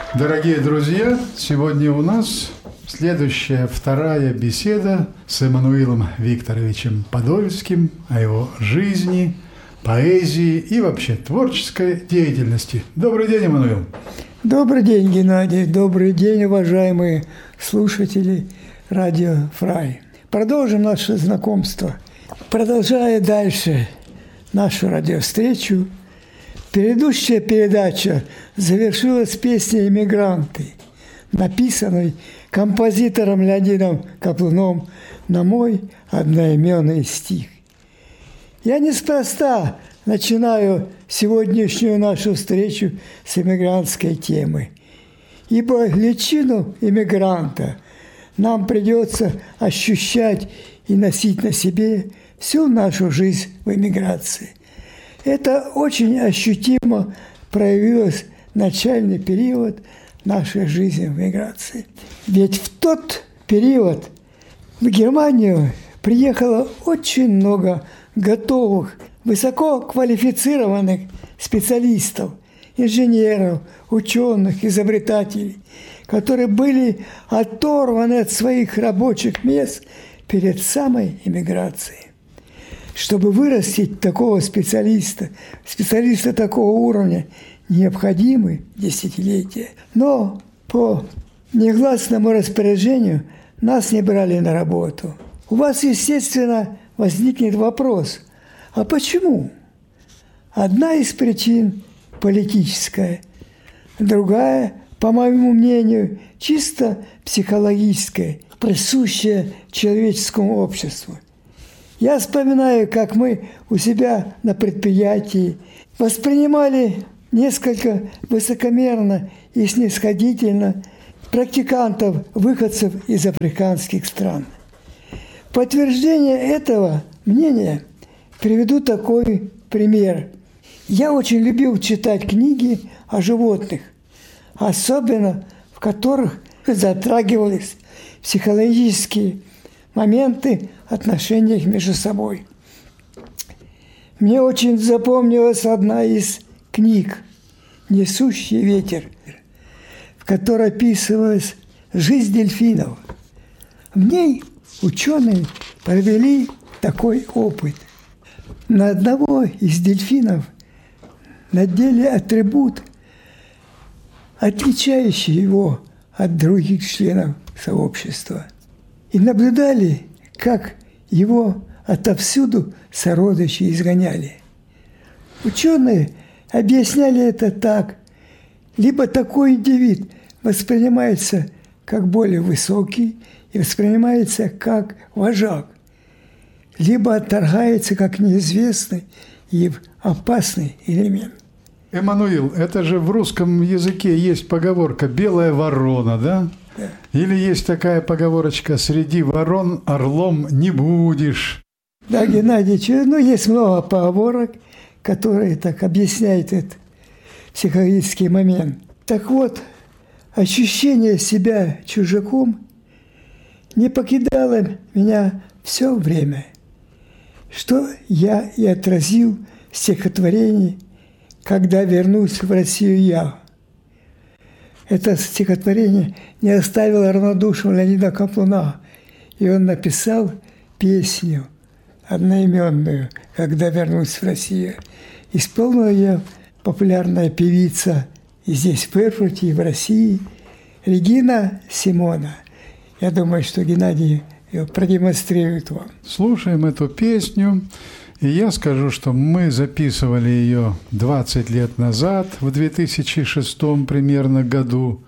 Дорогие друзья, сегодня у нас следующая, вторая беседа с Эммануилом Викторовичем Подольским о его жизни, поэзии и вообще творческой деятельности. Добрый день, Эммануил. Добрый день, Геннадий. Добрый день, уважаемые слушатели радио Фрай. Продолжим наше знакомство. Продолжая дальше нашу радиовстречу, предыдущая передача завершилась песней «Эмигранты», написанной композитором Леонидом Каплуном на мой одноименный стих. Я неспроста начинаю сегодняшнюю нашу встречу с эмигрантской темы, ибо личину эмигранта нам придется ощущать и носить на себе всю нашу жизнь в эмиграции. Это очень ощутимо проявилось в начальный период нашей жизни в эмиграции. Ведь в тот период в Германию приехало очень много готовых, высококвалифицированных специалистов, инженеров, ученых, изобретателей, которые были оторваны от своих рабочих мест перед самой эмиграцией. Чтобы вырастить такого специалиста такого уровня, необходимы десятилетия. Но по негласному распоряжению нас не брали на работу. У вас, естественно, возникнет вопрос, а почему? Одна из причин политическая, другая, по моему мнению, чисто психологическая, присущая человеческому обществу. Я вспоминаю, как мы у себя на предприятии воспринимали несколько высокомерно и снисходительно практикантов, выходцев из африканских стран. В подтверждение этого мнения приведу такой пример. Я очень любил читать книги о животных, особенно в которых затрагивались психологические моменты отношений между собой. Мне очень запомнилась одна из книг «Несущий ветер», в которой описывалась жизнь дельфинов. В ней ученые провели такой опыт. На одного из дельфинов надели атрибут, отличающий его от других членов сообщества, и наблюдали, как его отовсюду сородичи изгоняли. Ученые объясняли это так: либо такой индивид воспринимается как более высокий и воспринимается как вожак, либо отторгается как неизвестный и опасный элемент. Эммануил, это же в русском языке есть поговорка «белая ворона», да? Да. Или есть такая поговорочка «среди ворон орлом не будешь». Да, Геннадий, есть много поговорок, которые так объясняют этот психологический момент. Так вот, ощущение себя чужаком не покидало меня все время, что я и отразил в стихотворении «Когда вернусь в Россию я». Это стихотворение не оставило равнодушным Леонида Каплуна, и он написал песню одноименную «Когда вернусь в Россию». Исполнила ее популярная певица и здесь, в Эрфурте, и в России, Регина Симона. Я думаю, что Геннадий ее продемонстрирует вам. Слушаем эту песню. И я скажу, что мы записывали ее 20 лет назад, в 2006 примерно году.